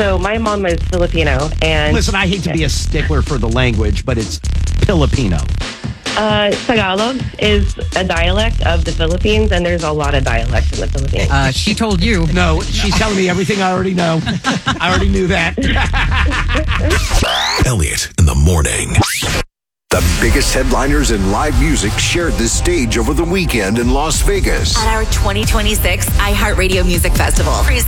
So my mom is Filipino, and Listen, I hate to be a stickler for the language, but it's Filipino. Tagalog is a dialect of the Philippines, and there's a lot of dialects in the Philippines. She told you. No, she's telling me everything I already know. I already knew that. Elliot in the morning. The biggest headliners in live music shared this stage over the weekend in Las Vegas. At our 2026 iHeartRadio Music Festival.